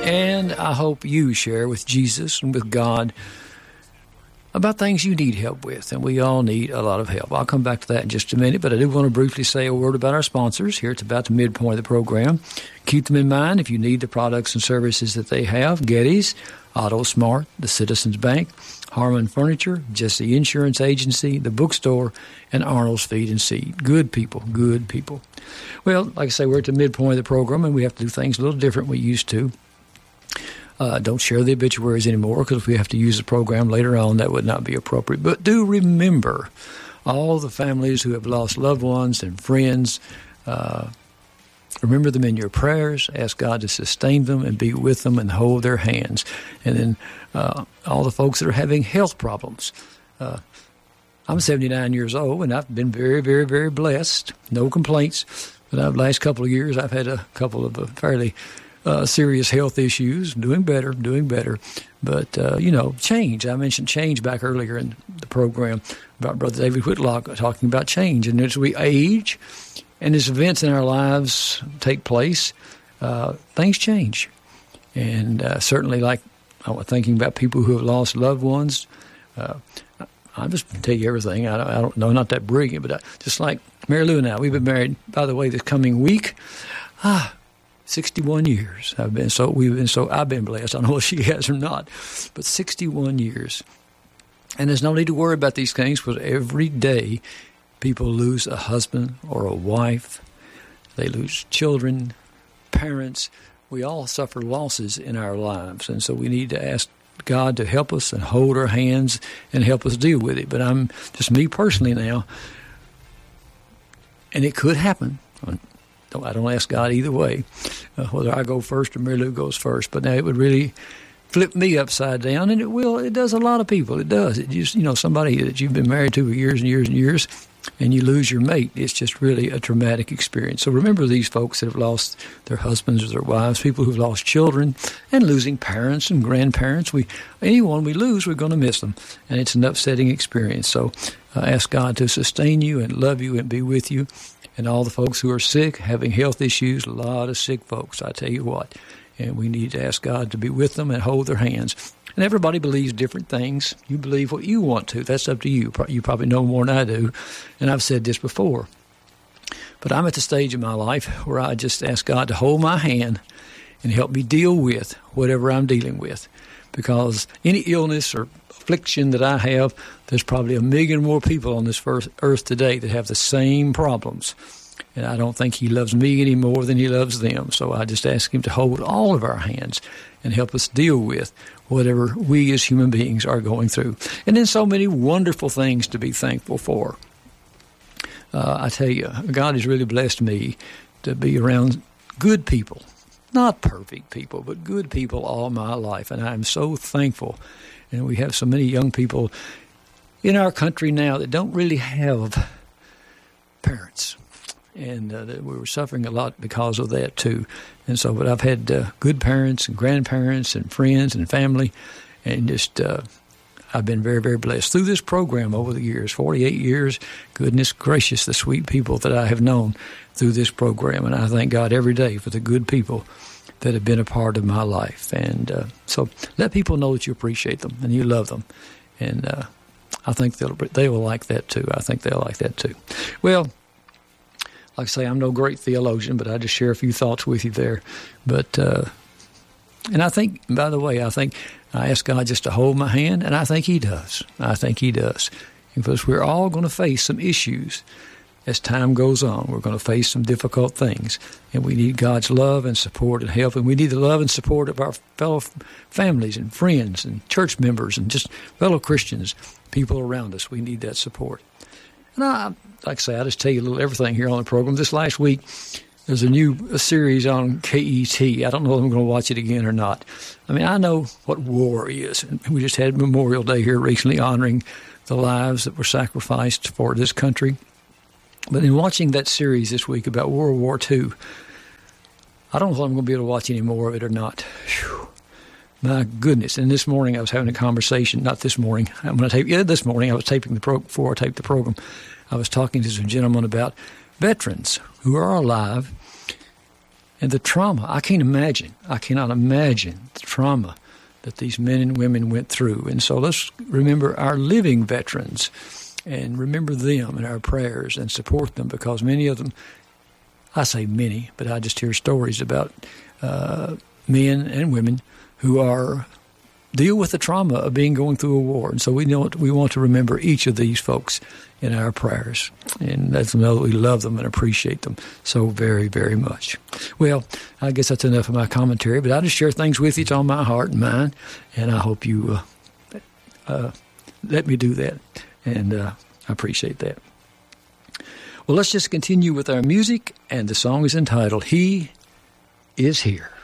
And I hope you share with Jesus and with God about things you need help with, and we all need a lot of help. I'll come back to that in just a minute, but I do want to briefly say a word about our sponsors. Here it's about the midpoint of the program. Keep them in mind if you need the products and services that they have. Getty's, Auto Smart, the Citizens Bank, Harmon Furniture, Jesse Insurance Agency, the bookstore, and Arnold's Feed and Seed. Good people, good people. Well, like I say, we're at the midpoint of the program, and we have to do things a little different than we used to. Don't share the obituaries anymore, because if we have to use the program later on, that would not be appropriate. But do remember all the families who have lost loved ones and friends. Remember them in your prayers. Ask God to sustain them and be with them and hold their hands. And then all the folks that are having health problems. I'm 79 years old, and I've been very, very, very blessed. No complaints. But the last couple of years, I've had a couple of fairly serious health issues. Doing better. But, change. I mentioned change back earlier in the program about Brother David Whitlock talking about change. And as we age and as events in our lives take place, things change. And certainly, like I was thinking about people who have lost loved ones, I'll just tell you everything. I don't know, not that brilliant, but just like Mary Lou and I, we've been married, by the way, this coming week, 61 years. I've been blessed. I don't know if she has or not, but 61 years. And there's no need to worry about these things, because every day people lose a husband or a wife. They lose children, parents. We all suffer losses in our lives. And so we need to ask God to help us and hold our hands and help us deal with it. But I'm just me personally now, and it could happen. I don't ask God either way, whether I go first or Mary Lou goes first. But now it would really flip me upside down, and it will. It does a lot of people. It does. It just, somebody that you've been married to for years and years and years, and you lose your mate. It's just really a traumatic experience. So remember these folks that have lost their husbands or their wives, people who've lost children, and losing parents and grandparents. Anyone we lose, we're going to miss them, and it's an upsetting experience. So ask God to sustain you and love you and be with you. And all the folks who are sick, having health issues, a lot of sick folks, I tell you what. And we need to ask God to be with them and hold their hands. And everybody believes different things. You believe what you want to. That's up to you. You probably know more than I do. And I've said this before. But I'm at the stage in my life where I just ask God to hold my hand and help me deal with whatever I'm dealing with. Because any illness or affliction that I have, there's probably 1 million more people on this earth today that have the same problems. And I don't think he loves me any more than he loves them. So I just ask him to hold all of our hands and help us deal with whatever we as human beings are going through. And then so many wonderful things to be thankful for. I tell you, God has really blessed me to be around good people. Not perfect people, but good people all my life. And I'm so thankful. And we have so many young people in our country now that don't really have parents. And we were suffering a lot because of that, too. And so, but I've had good parents and grandparents and friends and family. And just, I've been very, very blessed through this program over the years, 48 years. Goodness gracious, the sweet people that I have known through this program. And I thank God every day for the good people that have been a part of my life. And so let people know that you appreciate them and you love them. And I think they will like that, too. I think they'll like that, too. Well, like I say, I'm no great theologian, but I just share a few thoughts with you there. But, and I think, by the way, I ask God just to hold my hand, and I think he does. Because we're all going to face some issues as time goes on. We're going to face some difficult things, and we need God's love and support and help, and we need the love and support of our fellow families and friends and church members and just fellow Christians, people around us. We need that support. And like I say, I just tell you a little everything here on the program. This last week, there's a series on KET. I don't know if I'm going to watch it again or not. I mean, I know what war is. We just had Memorial Day here recently honoring the lives that were sacrificed for this country. But in watching that series this week about World War II, I don't know if I'm going to be able to watch any more of it or not. Whew. My goodness. And this morning I was having a conversation, not this morning. This morning I was taping before I taped the program. I was talking to some gentlemen about veterans who are alive And the trauma, I cannot imagine the trauma that these men and women went through. And so let's remember our living veterans and remember them in our prayers and support them, because many of them, I say many, but I just hear stories about men and women who deal with the trauma of going through a war. And so we want to remember each of these folks in our prayers and let them know that we love them and appreciate them so very, very much. Well, I guess that's enough of my commentary, but I just share things with you. It's on my heart and mind, and I hope you let me do that, and I appreciate that. Well, let's just continue with our music, and the song is entitled, He Is Here.